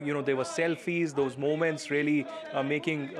There were selfies, those moments really making,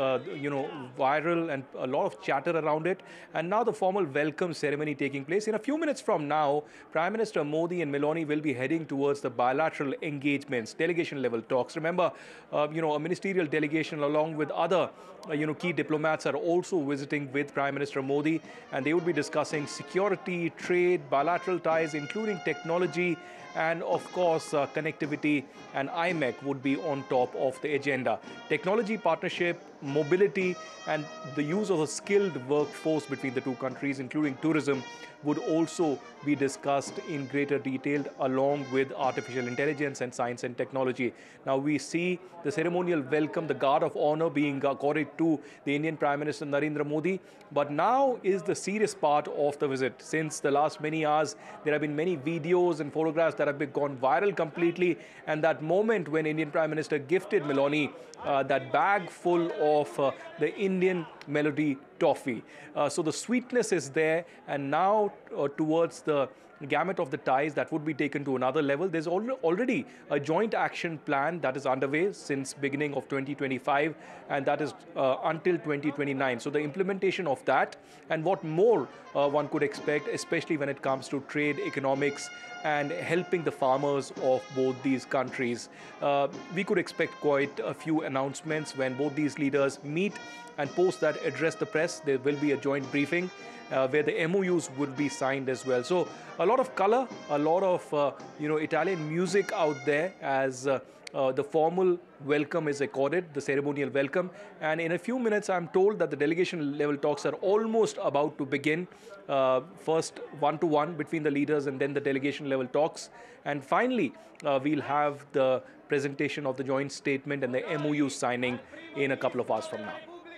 viral and a lot of chatter around it. And now the formal welcome ceremony taking place. In a few minutes from now, Prime Minister Modi and Meloni will be heading towards the bilateral engagements, delegation level talks. Remember, a ministerial delegation along with other, key diplomats are also visiting with Prime Minister Modi, and they would be discussing security, trade, bilateral ties, including technology, and of course connectivity, and IMEC would be on top of the agenda. Technology partnership, mobility, and the use of a skilled workforce between the two countries, including tourism, would also be discussed in greater detail along with artificial intelligence and science and technology. Now we see the ceremonial welcome, the guard of honor being accorded to the Indian Prime Minister Narendra Modi. But now is the serious part of the visit. Since the last many hours, there have been many videos and photographs that have been gone viral completely. And that moment when Indian Prime Minister gifted Meloni that bag full of the Indian Melody toffee. So the sweetness is there, and now towards the gamut of the ties that would be taken to another level. There's already a joint action plan that is underway since beginning of 2025, and that is until 2029. So the implementation of that and what more one could expect, especially when it comes to trade, economics, and helping the farmers of both these countries. We could expect quite a few announcements when both these leaders meet, and post that address the press. There will be a joint briefing where the MOUs would be signed as well. So a lot of color, a lot of Italian music out there as the formal welcome is accorded, the ceremonial welcome. And in a few minutes, I'm told that the delegation level talks are almost about to begin. First one-to-one between the leaders and then the delegation level talks. And finally, we'll have the presentation of the joint statement and the MOU signing in a couple of hours from now.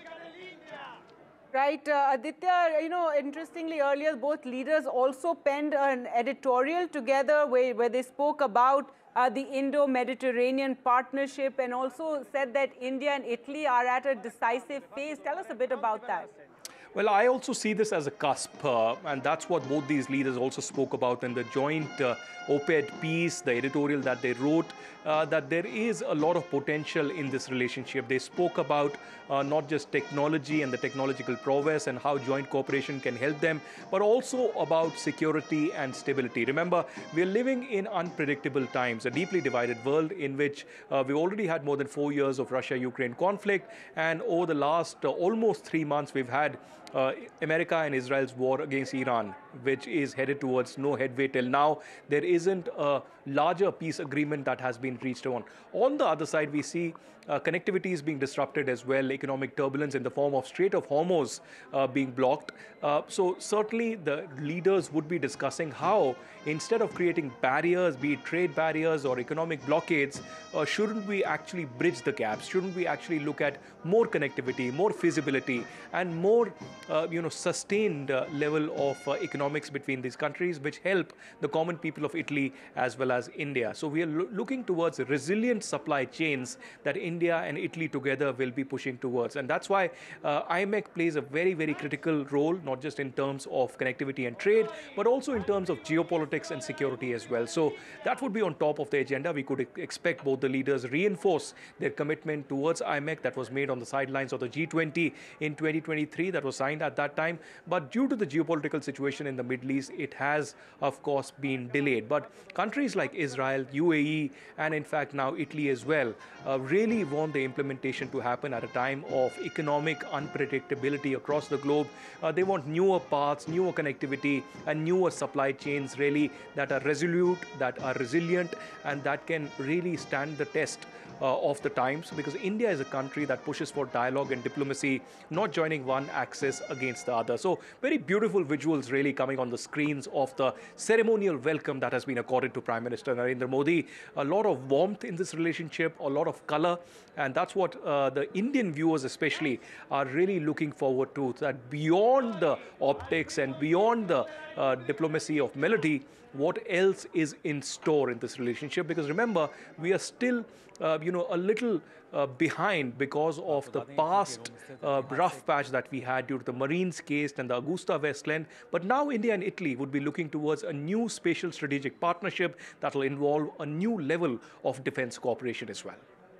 Right, Aditya, interestingly earlier, both leaders also penned an editorial together where they spoke about the Indo-Mediterranean partnership and also said that India and Italy are at a decisive phase. Tell us a bit about that. Well, I also see this as a cusp, and that's what both these leaders also spoke about in the joint op-ed piece, the editorial that they wrote, that there is a lot of potential in this relationship. They spoke about not just technology and the technological prowess and how joint cooperation can help them, but also about security and stability. Remember, we're living in unpredictable times, a deeply divided world in which we already had more than 4 years of Russia-Ukraine conflict, and over the last almost 3 months, we've had America and Israel's war against Iran, which is headed towards no headway till now. There isn't a larger peace agreement that has been reached on. On the other side, we see connectivity is being disrupted as well, economic turbulence in the form of Strait of Hormuz being blocked. So certainly the leaders would be discussing how, instead of creating barriers, be it trade barriers or economic blockades, shouldn't we actually bridge the gaps? Shouldn't we actually look at more connectivity, more feasibility, and more sustained level of economics between these countries, which help the common people of Italy as well as India. So we are looking towards resilient supply chains that India and Italy together will be pushing towards. And that's why IMEC plays a very, very critical role, not just in terms of connectivity and trade, but also in terms of geopolitics and security as well. So that would be on top of the agenda. We could expect both the leaders reinforce their commitment towards IMEC that was made on the sidelines of the G20 in 2023, that was signed at that time. But due to the geopolitical situation in the Middle East, it has, of course, been delayed. But countries like Israel, UAE, and in fact now Italy as well, really want the implementation to happen at a time of economic unpredictability across the globe. They want newer paths, newer connectivity, and newer supply chains really that are resolute, that are resilient, and that can really stand the test of the times, because India is a country that pushes for dialogue and diplomacy, not joining one axis against the other. So very beautiful visuals really coming on the screens of the ceremonial welcome that has been accorded to Prime Minister Narendra Modi. A lot of warmth in this relationship, a lot of color, and that's what the Indian viewers especially are really looking forward to, that beyond the optics and beyond the diplomacy of melody, what else is in store in this relationship? Because remember, we are still, a little behind because of the past rough patch that we had due to the Marines case and the Augusta Westland. But now India and Italy would be looking towards a new spatial strategic partnership that will involve a new level of defense cooperation as well.